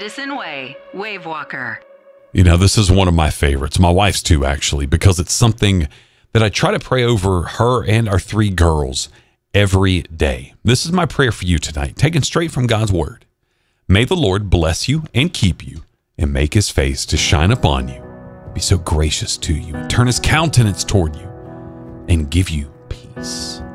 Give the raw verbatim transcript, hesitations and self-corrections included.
Citizen Way, Wave Walker. You know, this is one of my favorites, my wife's too, actually, because it's something that I try to pray over her and our three girls every day. This is my prayer for you tonight, taken straight from God's word. May the Lord bless you and keep you and make his face to shine upon you, be so gracious to you, and turn his countenance toward you and give you peace.